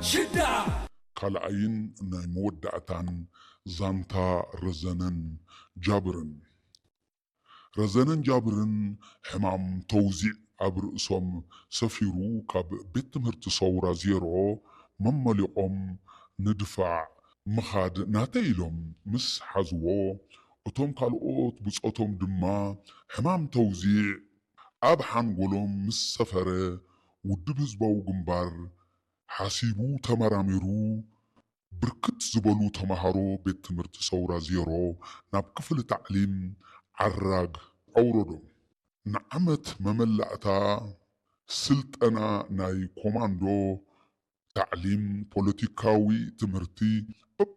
شدة ካልኣይን ናይ መወዳእታን ዛንታ ረዘነን ጃብርን ረዘነን ጃብርን ሕማም ተውዚዕ ኣብ ርእሶም ሰፊሩ ካብ ቤት ትምህርቲ ሰውራ ዜሮ መመሊቖም ንድፋዕ ምኻድ ናተይ ኢሎም ምስ ሓዝዎ እቶም ካልኦት ብፆቶም ድማ ሕማም ተውዚዕ ኣብ ሓንጎሎም ምስ ሰፈረ ውድብ ህዝባዊ ግንባር ሓሲቡ ተመራሚሩ ብርክት ዝበሉ ተምሃሮ ቤት ትምህርቲ ሰውራ ዜሮ ናብ ክፍሊ ታዕሊም ዓራግ ኣውረዶም። ንዓመት መመላእታ ስልጠና ናይ ኮማንዶ ታዕሊም ፖለቲካዊ ትምህርቲ